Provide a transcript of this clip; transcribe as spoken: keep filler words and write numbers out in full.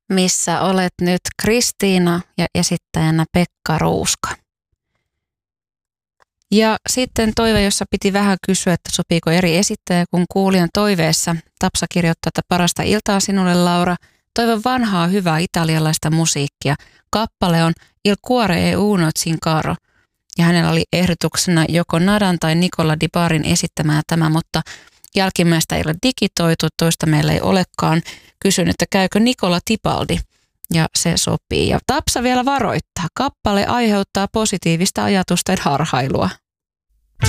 missä olet nyt Kristiina ja esittäjänä Pekka Ruuska. Ja sitten toive, jossa piti vähän kysyä, että sopiiko eri esittäjä, kun kuulijan toiveessa Tapsa kirjoittaa, että parasta iltaa sinulle, Laura. Toivon vanhaa hyvää italialaista musiikkia. Kappale on Il cuore è uno zincaro. Ja hänellä oli ehdotuksena joko Nadan tai Nicola Di Barin esittämään tämä, mutta jälkimmäistä ei ole digitoitu, toista meillä ei olekaan. Kysyn, että käykö Nicola Tipaldi? Ja se sopii. Ja Tapsa vielä varoittaa. Kappale aiheuttaa positiivista ajatusten harhailua.